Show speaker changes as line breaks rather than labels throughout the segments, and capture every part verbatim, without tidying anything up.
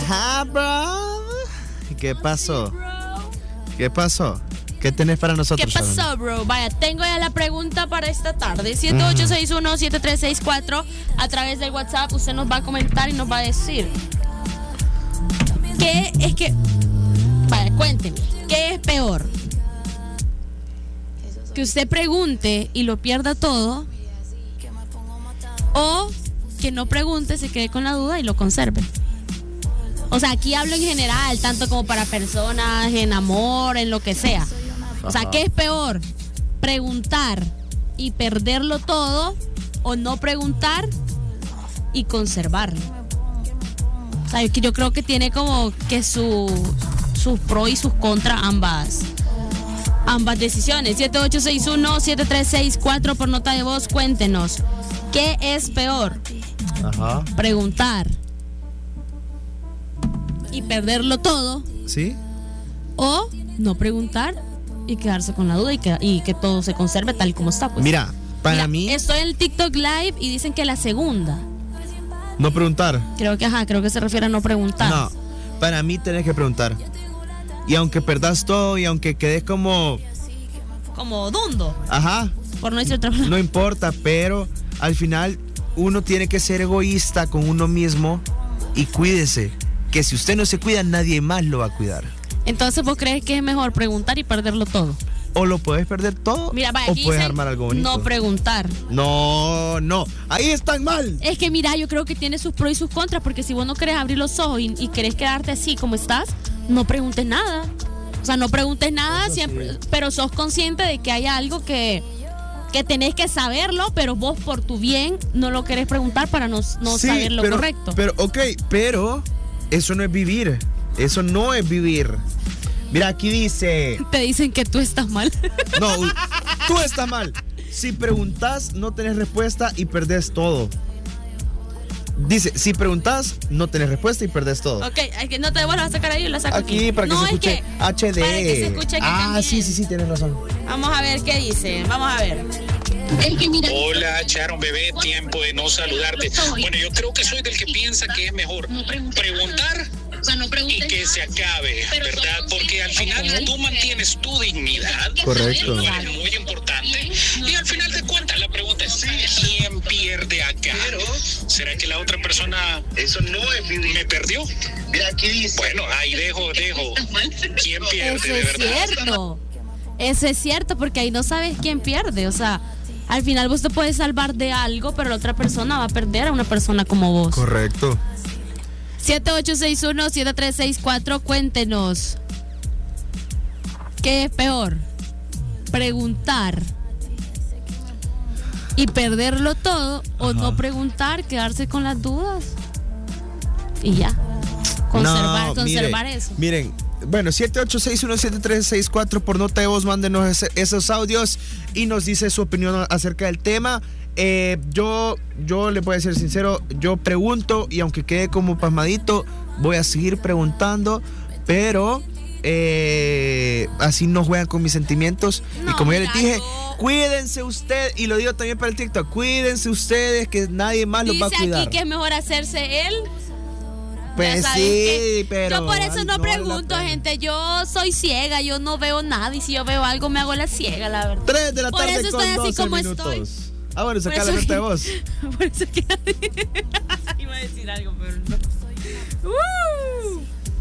Ajá, bro. ¿Qué pasó? ¿Qué pasó? ¿Qué tenés para nosotros?
¿Qué pasó, Sharon? Bro? Vaya, tengo ya la pregunta para esta tarde. siete ocho seis uno, siete tres seis cuatro. A través del WhatsApp usted nos va a comentar y nos va a decir ¿qué es que... Vaya, cuénteme, ¿qué es peor? Que usted pregunte y lo pierda todo, o que no pregunte, se quede con la duda y lo conserve. O sea, aquí hablo en general, tanto como para personas, en amor, en lo que sea. O sea, ¿qué es peor? ¿Preguntar y perderlo todo, o no preguntar y conservarlo? O sea, yo, yo creo que tiene como que su, sus pros y sus contras ambas, ambas decisiones. siete ocho seis uno, siete tres seis cuatro por nota de voz, cuéntenos. ¿Qué es peor?
Ajá.
Preguntar y perderlo todo.
¿Sí?
O no preguntar y quedarse con la duda y que, y que todo se conserve tal como está. Pues.
Mira, para
Mira,
mí...
estoy en el TikTok Live y dicen que la segunda.
No preguntar.
Creo que, ajá, creo que se refiere a no preguntar.
No, para mí tenés que preguntar. Y aunque perdas todo y aunque quedes como...
Como dundo.
Ajá.
Por no decir otra palabra.
No importa, pero al final uno tiene que ser egoísta con uno mismo y cuídese. Que si usted no se cuida, nadie más lo va a cuidar.
Entonces, ¿vos crees que es mejor preguntar y perderlo todo?
O lo puedes perder todo,
mira, vaya,
o puedes armar algo bonito.
No preguntar.
No, no, ahí están mal.
Es que mira, yo creo que tiene sus pros y sus contras, porque si vos no querés abrir los ojos y, y querés quedarte así como estás, no preguntes nada. O sea, no preguntes nada, siempre, sí. Pero sos consciente de que hay algo que, que tenés que saberlo, pero vos por tu bien no lo querés preguntar para no, no
sí,
saber lo
pero,
correcto.
Pero, ok, pero eso no es vivir. Eso no es vivir. Mira, aquí dice...
Te dicen que tú estás mal.
No, tú estás mal. Si preguntas, no tenés respuesta y perdés todo. Dice, si preguntas, no tenés respuesta y perdés todo.
Ok, no te vuelvas a sacar ahí, la saco aquí.
Aquí, para que
no,
se escuche
es que,
H D.
Para que se escuche aquí
ah,
también.
sí, sí, sí, tienes razón.
Vamos a ver qué dice, vamos a ver.
Hola, Sharon, bebé, tiempo de no saludarte. Bueno, yo creo que soy del que piensa que es mejor preguntar y que se acabe, ¿verdad? Porque al final tú mantienes tu dignidad.
Correcto.
Es muy importante. Y al final de cuentas la pregunta es, ¿quién pierde acá? ¿Será que la otra persona eso no es me perdió? Mira, aquí dice. Bueno, ahí dejo, dejo. ¿Quién pierde
Eso
de
es
verdad?
cierto. Eso es cierto, porque ahí no sabes quién pierde. O sea, al final vos te puedes salvar de algo, pero la otra persona va a perder a una persona como vos.
Correcto.
siete ocho seis uno, siete tres seis cuatro, cuéntenos. ¿Qué es peor? Preguntar y perderlo todo, o
Ajá.
no preguntar, quedarse con las dudas y ya. Conservar,
no,
conservar
miren,
eso.
Miren, bueno, siete ocho seis uno, siete tres seis cuatro por nota de voz, mándenos ese, esos audios y nos dice su opinión acerca del tema. Eh, yo, yo le voy a ser sincero, yo pregunto y aunque quede como pasmadito, voy a seguir preguntando, pero eh, así no juegan con mis sentimientos. No, y como ya les dije, yo... cuídense ustedes, y lo digo también para el TikTok, cuídense ustedes que nadie más los va a cuidar.
Dice aquí que es mejor hacerse él.
Pues sí, pero...
Yo por eso no, no pregunto, gente. Yo soy ciega, yo no veo nada. Y si yo veo algo, me hago la ciega, la verdad.
Tres de la
por
tarde
eso
con
estoy así como
minutos.
Estoy.
Ah, bueno, saca la nota de voz.
Por eso que... Iba a decir algo, pero no. Uh.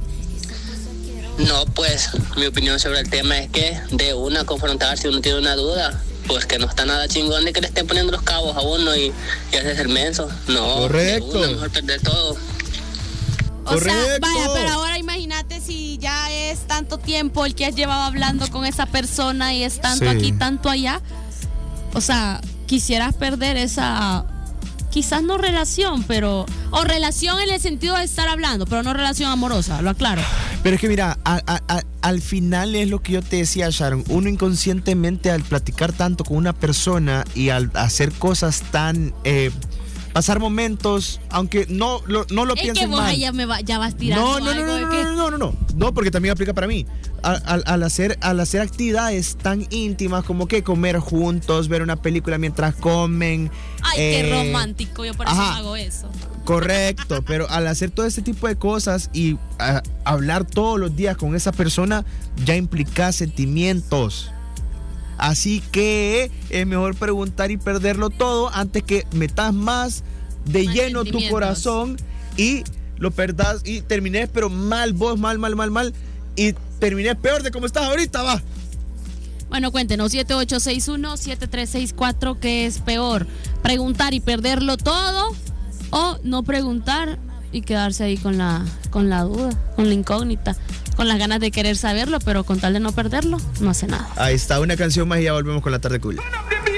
No, pues, mi opinión sobre el tema es que de una confrontar si uno tiene una duda, pues que no está nada chingón de que le estén poniendo los cabos a uno y, y haces el menso. No,
correcto.
De una, mejor perder todo.
O Correcto. sea, vaya, pero ahora imagínate si ya es tanto tiempo el que has llevado hablando con esa persona y es tanto sí. aquí, tanto allá. O sea, quisieras perder esa, quizás no relación, pero, o relación en el sentido de estar hablando, pero no relación amorosa, lo aclaro.
Pero es que mira, a, a, a, al final es lo que yo te decía, Sharon, uno inconscientemente al platicar tanto con una persona y al hacer cosas tan... Eh, pasar momentos, aunque no lo, no lo
es
piensen
que vos
mal.
Ya, me va, ya vas tirando
No, no, no,
algo
no,
de
no,
que...
no, no, no, no, no, porque también aplica para mí. Al, al, al, hacer, al hacer actividades tan íntimas como que comer juntos, ver una película mientras comen.
Ay,
eh,
qué romántico, yo por eso
ajá,
hago eso.
Correcto, pero al hacer todo este tipo de cosas y a, hablar todos los días con esa persona, ya implica sentimientos. Así que es mejor preguntar y perderlo todo antes que metas más de
Más
lleno tu corazón y lo perdas y termines pero mal vos, mal, mal, mal, mal y termines peor de como estás ahorita, va.
Bueno, cuéntenos, siete ocho seis uno, siete tres seis cuatro, ¿qué es peor? ¿Preguntar y perderlo todo o no preguntar y quedarse ahí con la, con la duda, con la incógnita, con las ganas de querer saberlo, pero con tal de no perderlo, no hace nada?
Ahí está, una canción más y ya volvemos con la tarde cool.